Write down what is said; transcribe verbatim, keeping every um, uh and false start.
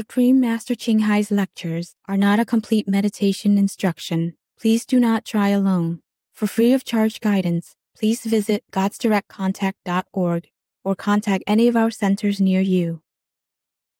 Supreme Master Ching Hai's lectures are not a complete meditation instruction. Please do not try alone. For free of charge guidance, please visit gods direct contact dot org or contact any of our centers near you.